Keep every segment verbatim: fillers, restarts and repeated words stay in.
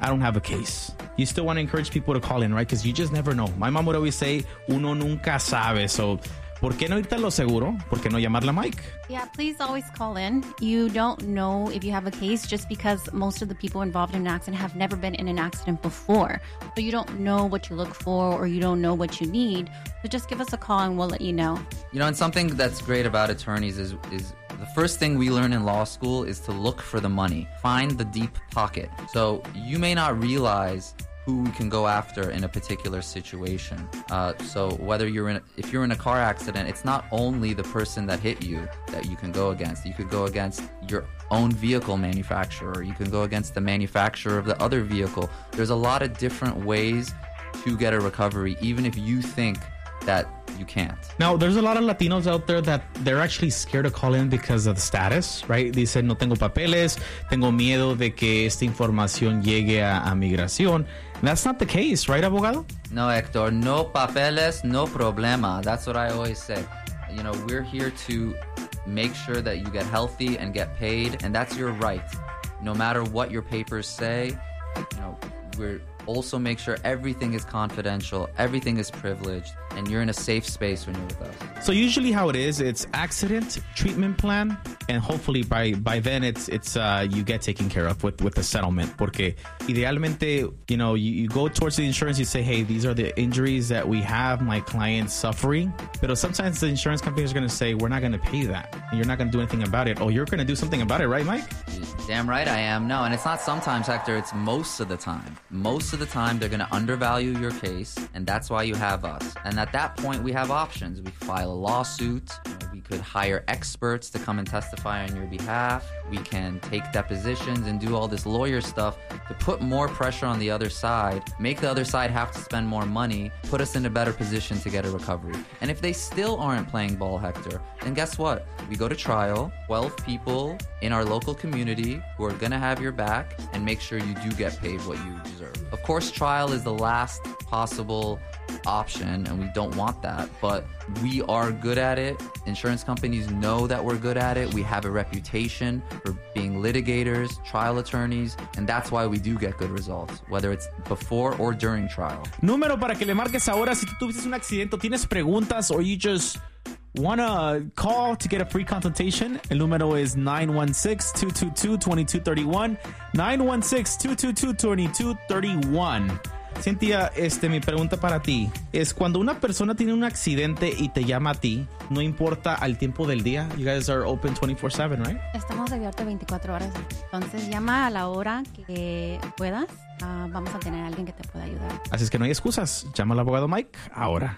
I don't have a case. You still want to encourage people to call in, right? Because you just never know. My mom would always say, uno nunca sabe. So, ¿por qué no irte a lo seguro? ¿Por qué no llamarle a Mike? Yeah, please always call in. You don't know if you have a case just because most of the people involved in an accident have never been in an accident before. So you don't know what you look for or you don't know what you need. So just give us a call and we'll let you know. You know, and something that's great about attorneys is is the first thing we learn in law school is to look for the money. Find the deep pocket. So you may not realize who we can go after in a particular situation. Uh, so whether you're in, if you're in a car accident, it's not only the person that hit you that you can go against. You could go against your own vehicle manufacturer. You can go against the manufacturer of the other vehicle. There's a lot of different ways to get a recovery, even if you think that you can't. Now, there's a lot of Latinos out there that they're actually scared to call in because of the status, right? Dicen, no tengo papeles, tengo miedo de que esta información llegue a, a migración. And that's not the case, right, abogado? No, Hector, no papeles, no problema. That's what I always say. You know, we're here to make sure that you get healthy and get paid, and that's your right. No matter what your papers say, you know, we're also make sure everything is confidential, everything is privileged, and you're in a safe space when you're with us. So usually how it is, it's accident treatment plan, and hopefully by by then it's it's uh, you get taken care of with with the settlement. Porque idealmente, you know, you, you go towards the insurance, you say, hey, these are the injuries that we have, my client's suffering. But sometimes the insurance company is going to say, we're not going to pay that, and you're not going to do anything about it. Oh, you're going to do something about it, right, Mike? Damn right I am. No, and it's not sometimes, Hector, it's most of the time. Most of the time, they're going to undervalue your case, and that's why you have us. And at that point, we have options. We file a lawsuit. You know, we could hire experts to come and testify on your behalf. We can take depositions and do all this lawyer stuff to put more pressure on the other side, make the other side have to spend more money, put us in a better position to get a recovery. And if they still aren't playing ball, Hector, then guess what? We go to trial, twelve people in our local community who are going to have your back and make sure you do get paid what you deserve. Of course, trial is the last possible option, and we don't want that, but we are good at it. Insurance companies know that we're good at it. We have a reputation for being litigators, trial attorneys, and that's why we do get good results, whether it's before or during trial. Número para que le marques ahora si tú tuviste un accidente, tienes preguntas, or you just want to call to get a free consultation. El número is nine one six, two two two, two two three one, nine one six, two two two, two two three one. Cynthia, este, mi pregunta para ti es, cuando una persona tiene un accidente y te llama a ti, no importa al tiempo del día, you guys are open twenty-four seven, right? Estamos abiertos veinticuatro horas. Entonces llama a la hora que puedas. Uh, vamos a tener a alguien que te pueda ayudar. Así es que no hay excusas. Llama al abogado Mike ahora.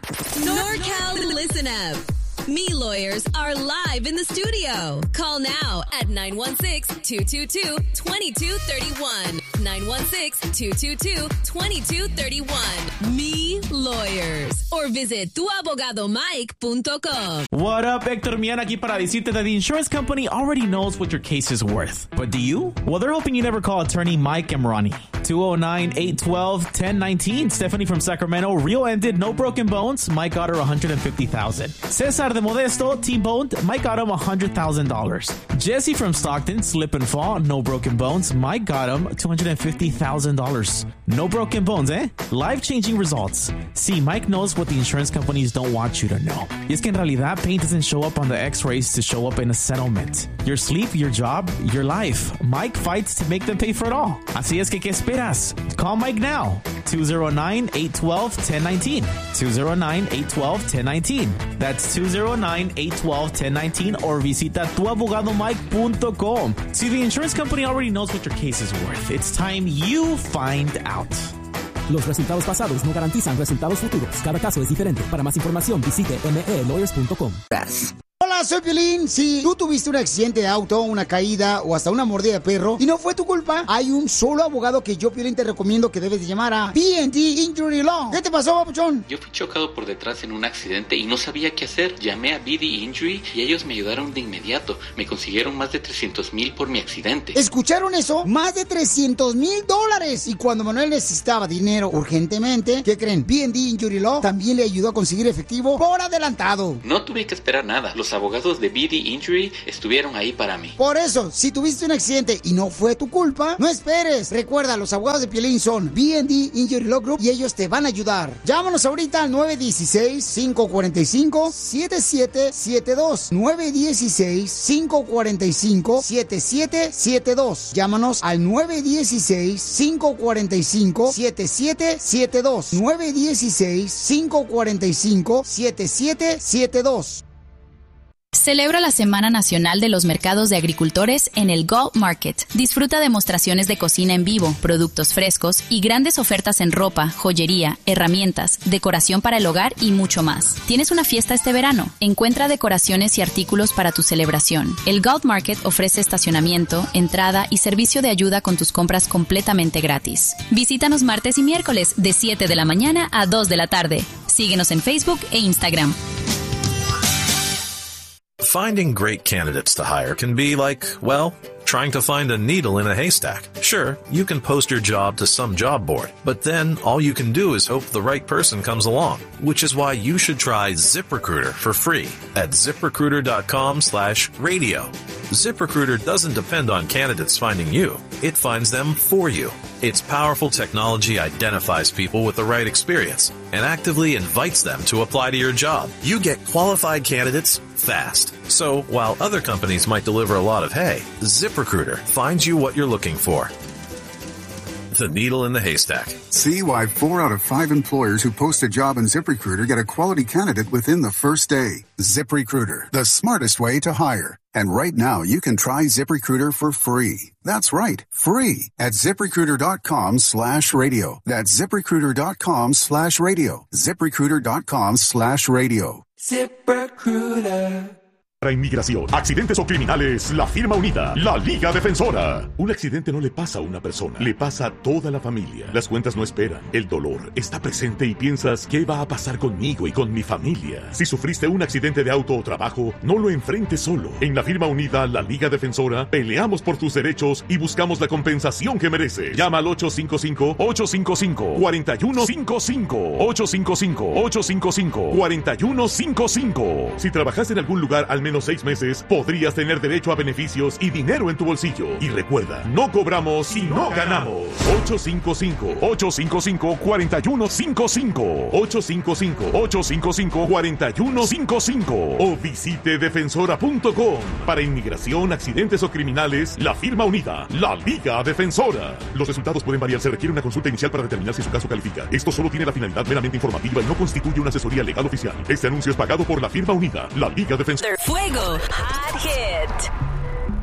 NorCal, listen up. Me lawyers are live in the studio. Call now at nine one six, two two two, two two three one. nine one six, two two two, two two three one. Me lawyers. Or visit tu abogado mike punto com. What up, Hector Mian aquí para decirte that the insurance company already knows what your case is worth. But do you? Well, they're hoping you never call attorney Mike Emrani. two oh nine, eight one two, one oh one nine. Stephanie from Sacramento. Real ended, no broken bones. Mike got her one hundred fifty thousand dollars. Cesar de Modesto, T-boned. Mike got him one hundred thousand dollars. Jesse from Stockton, slip and fall, no broken bones. Mike got him two hundred fifty thousand dollars. No broken bones, eh? Life-changing results. See, Mike knows what the insurance companies don't want you to know. Y es que en realidad, pain doesn't show up on the x-rays to show up in a settlement. Your sleep, your job, your life. Mike fights to make them pay for it all. Así es que, ¿qué esperas? Call Mike now. two oh nine, eight one two, one oh one nine. two oh nine, eight one two, one oh one nine. That's two oh nine, eight one two, one oh one nine or visita tu abogado mike punto com. See, the insurance company already knows what your case is worth. It's time you find out. Los resultados pasados no garantizan resultados futuros. Cada caso es diferente. Para más información, visite m e lawyers punto com. Hola, soy Piolín. Si tú tuviste un accidente de auto, una caída o hasta una mordida de perro y no fue tu culpa, hay un solo abogado que yo, Piolín, te recomiendo que debes de llamar a P and D Injury Law. ¿Qué te pasó, papuchón? Yo fui chocado por detrás en un accidente y no sabía qué hacer. Llamé a B D Injury y ellos me ayudaron de inmediato. Me consiguieron más de trescientos mil por mi accidente. ¿Escucharon eso? Más de trescientos mil dólares. Y cuando Manuel necesitaba dinero urgentemente, ¿qué creen? P and D Injury Law también le ayudó a conseguir efectivo por adelantado. No tuve que esperar nada. Los abogados abogados de B D Injury estuvieron ahí para mí. Por eso, si tuviste un accidente y no fue tu culpa, no esperes. Recuerda, los abogados de Piolín son B D Injury Law Group y ellos te van a ayudar. Llámanos ahorita al nueve uno seis, cinco cuatro cinco, siete siete siete dos. nueve uno seis, cinco cuatro cinco, siete siete siete dos. Llámanos al nueve uno seis, cinco cuatro cinco, siete siete siete dos. nueve uno seis, cinco cuatro cinco, siete siete siete dos. Celebra la Semana Nacional de los Mercados de Agricultores en el Gulf Market. Disfruta demostraciones de cocina en vivo, productos frescos y grandes ofertas en ropa, joyería, herramientas, decoración para el hogar y mucho más. ¿Tienes una fiesta este verano? Encuentra decoraciones y artículos para tu celebración. El Gulf Market ofrece estacionamiento, entrada y servicio de ayuda con tus compras completamente gratis. Visítanos martes y miércoles de siete de la mañana a dos de la tarde. Síguenos en Facebook e Instagram. Finding great candidates to hire can be like, well, trying to find a needle in a haystack. Sure, you can post your job to some job board, but then all you can do is hope the right person comes along, which is why you should try ZipRecruiter for free at ZipRecruiter.com slash radio. ZipRecruiter doesn't depend on candidates finding you. It finds them for you. Its powerful technology identifies people with the right experience and actively invites them to apply to your job. You get qualified candidates fast. So while other companies might deliver a lot of hay, ZipRecruiter finds you what you're looking for. The needle in the haystack. See why four out of five employers who post a job in ZipRecruiter get a quality candidate within the first day. ZipRecruiter, the smartest way to hire. And right now, you can try ZipRecruiter for free. That's right, free at ZipRecruiter.com slash radio. That's ZipRecruiter.com slash radio. ZipRecruiter.com slash radio. ZipRecruiter. Para inmigración, accidentes o criminales, la firma unida, la Liga Defensora. Un accidente no le pasa a una persona, le pasa a toda la familia. Las cuentas no esperan, el dolor está presente y piensas, ¿qué va a pasar conmigo y con mi familia? Si sufriste un accidente de auto o trabajo, no lo enfrentes solo. En la firma unida, la Liga Defensora, peleamos por tus derechos y buscamos la compensación que mereces. Llama al ocho cinco cinco, ocho cinco cinco, cuatro uno cinco cinco, ocho cinco cinco, ocho cinco cinco, cuatro uno cinco cinco. Si trabajas en algún lugar al menos seis meses, podrías tener derecho a beneficios y dinero en tu bolsillo. Y recuerda, no cobramos si no ganamos. ocho cinco cinco, ocho cinco cinco, cuatro uno cinco cinco, ocho cinco cinco, ocho cinco cinco, cuatro uno cinco cinco o visite defensora punto com. Para inmigración, accidentes o criminales, la firma unida, la Liga Defensora. Los resultados pueden variar, se requiere una consulta inicial para determinar si su caso califica. Esto solo tiene la finalidad meramente informativa y no constituye una asesoría legal oficial. Este anuncio es pagado por la firma unida, la Liga Defensora. Fuego Hot Hit.